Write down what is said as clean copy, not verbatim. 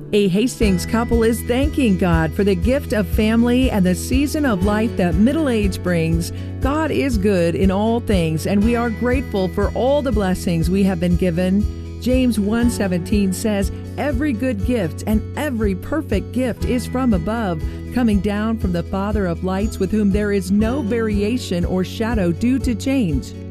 A Hastings couple is thanking God for the gift of family and the season of life that middle age brings. God is good in all things, and we are grateful for all the blessings we have been given. James 1:17 says, "Every good gift and every perfect gift is from above, coming down from the Father of lights, with whom there is no variation or shadow due to change."